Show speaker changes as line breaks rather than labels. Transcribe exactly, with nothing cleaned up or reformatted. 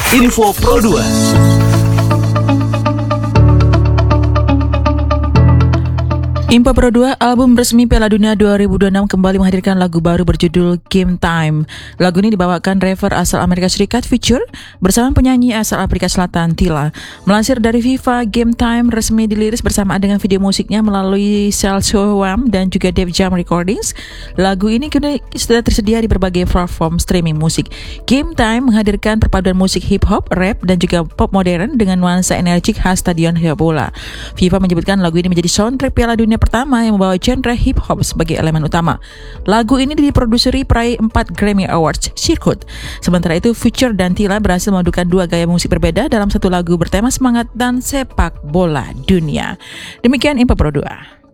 Info Pro dua.
Info Pro dua, album resmi Piala Dunia dua ribu dua puluh enam kembali menghadirkan lagu baru berjudul Game Time. Lagu ini dibawakan rapper asal Amerika Serikat Future bersama penyanyi asal Afrika Selatan Tila. Melansir dari FIFA, Game Time resmi diliris bersamaan dengan video musiknya melalui Salsoham dan juga Def Jam Recordings. Lagu ini kini sudah tersedia di berbagai platform streaming musik. Game Time menghadirkan perpaduan musik hip hop, rap dan juga pop modern dengan nuansa energik khas stadion sepak bola. FIFA menyebutkan lagu ini menjadi soundtrack Piala Dunia pertama yang membawa genre hip hop sebagai elemen utama. Lagu ini diproduseri peraih empat Grammy Awards Circuit. Sementara itu, Future dan Tila berhasil memadukan dua gaya musik berbeda dalam satu lagu bertema semangat dan sepak bola dunia. Demikian Info Pro dua.